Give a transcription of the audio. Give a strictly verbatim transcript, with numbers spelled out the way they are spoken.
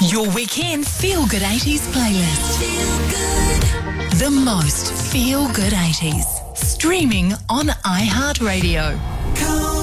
Your weekend Feel Good eighties playlist. Feel good. The most Feel Good eighties. Streaming on iHeartRadio.